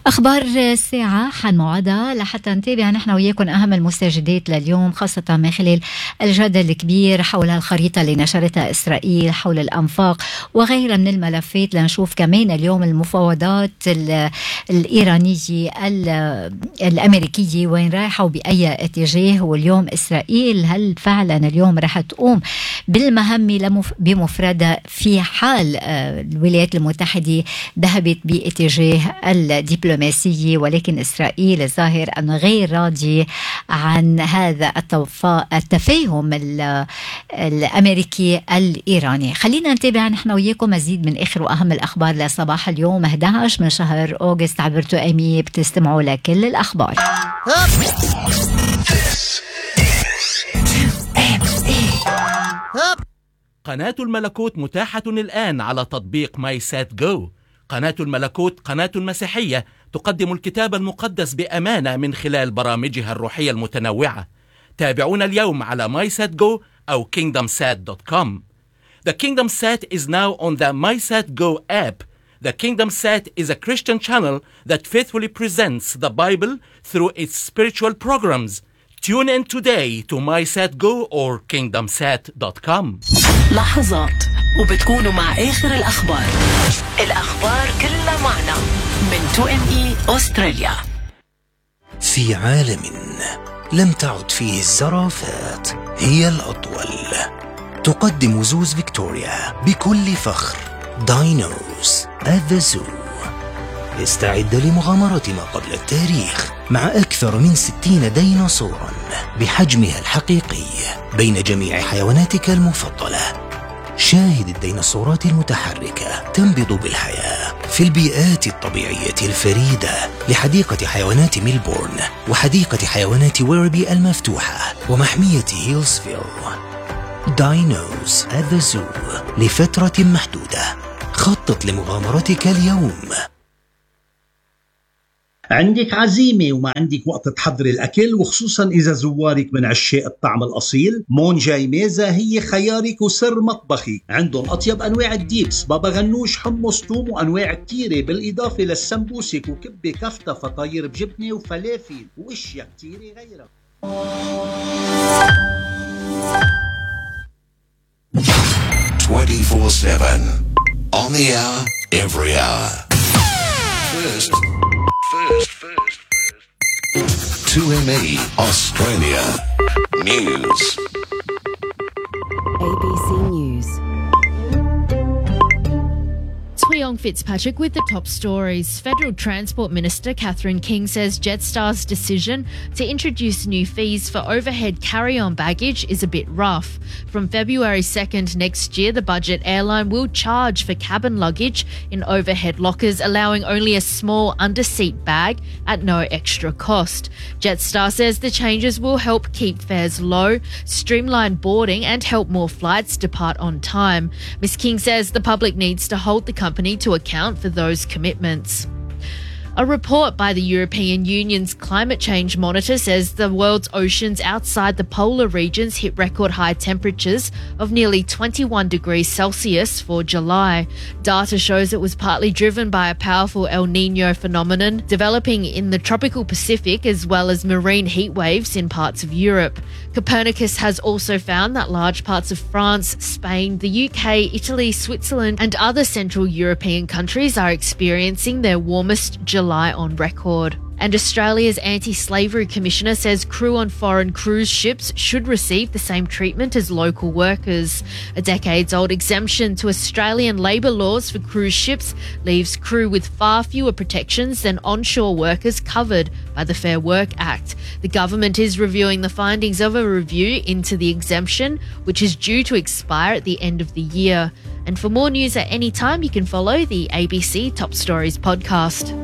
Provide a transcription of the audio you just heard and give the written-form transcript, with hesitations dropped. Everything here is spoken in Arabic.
أخبار الساعة حان موعدة لحتى نتابع نحن وياكم أهم المستجدات لليوم، خاصة من خلال الجدل الكبير حول الخريطة اللي نشرتها إسرائيل حول الأنفاق وغيرها من الملفات. لنشوف كمان اليوم المفاوضات الإيرانية الأمريكية وين رايحة وبأي اتجاه، واليوم إسرائيل هل فعلا اليوم رح تقوم بالمهمة بمفردها في حال الولايات المتحدة ذهبت باتجاه الدبلوماسية، ولكن إسرائيل الظاهر أنه غير راضي عن هذا التفاهم الأمريكي الإيراني. خلينا نتابع نحن وياكم مزيد من آخر وأهم الأخبار لصباح اليوم 11 من شهر أغسطس. عبرتو أمي بتستمعوا لكل الأخبار. قناة الملكوت متاحة الآن على تطبيق ماي سات جو. قناة الملكوت قناة مسيحية تقدم الكتاب المقدس بأمانة من خلال برامجها الروحية المتنوعة. تابعونا اليوم على MySatGo أو KingdomSat.com. The Kingdom Sat is now on the MySatGo app. The Kingdom Sat is a Christian channel that faithfully presents the Bible through its spiritual programs. Tune in today to MySatGo or KingdomSat.com. لحظات وبتكونوا مع آخر الأخبار كلها معنا من 2ME أستراليا. في عالم لم تعد فيه الزرافات هي الأطول، تقدم زوز فيكتوريا بكل فخر داينوز at the Zoo. استعد لمغامرة ما قبل التاريخ مع أكثر من 60 ديناصورا بحجمها الحقيقي بين جميع حيواناتك المفضلة. شاهد الديناصورات المتحركة تنبض بالحياة في البيئات الطبيعية الفريدة لحديقة حيوانات ميلبورن وحديقة حيوانات ويربي المفتوحة ومحمية هيلسفيل. داينوز at the Zoo لفترة محدودة. خطط لمغامرتك اليوم. عندك عزيمة وما عندك وقت تحضري الأكل، وخصوصا إذا زوارك من عشاق الطعم الأصيل، مون جاي ميزة هي خيارك وسر مطبخي. عندهم أطيب أنواع الديبس، بابا غنوش، حمص، توم، وأنواع كتيرة، بالإضافة للسمبوسك وكبة كفتة فطاير بجبنة وفلافل وأشياء كتيرة غيرها. 24/7 on the hour, every hour. First. 2ME Australia News. ABC News. Tweong Fitzpatrick with the top stories. Federal Transport Minister Catherine King says Jetstar's decision to introduce new fees for overhead carry-on baggage is a bit rough. From February 2nd next year, the budget airline will charge for cabin luggage in overhead lockers, allowing only a small under-seat bag at no extra cost. Jetstar says the changes will help keep fares low, streamline boarding and help more flights depart on time. Ms King says the public needs to hold the company to account for those commitments. A report by the European Union's Climate Change Monitor says the world's oceans outside the polar regions hit record high temperatures of nearly 21 degrees Celsius for July. Data shows it was partly driven by a powerful El Niño phenomenon developing in the tropical Pacific as well as marine heat waves in parts of Europe. Copernicus has also found that large parts of France, Spain, the UK, Italy, Switzerland and other Central European countries are experiencing their warmest July on record. And Australia's Anti-Slavery Commissioner says crew on foreign cruise ships should receive the same treatment as local workers. A decades-old exemption to Australian labour laws for cruise ships leaves crew with far fewer protections than onshore workers covered by the Fair Work Act. The government is reviewing the findings of a review into the exemption, which is due to expire at the end of the year. And for more news at any time, you can follow the ABC Top Stories podcast.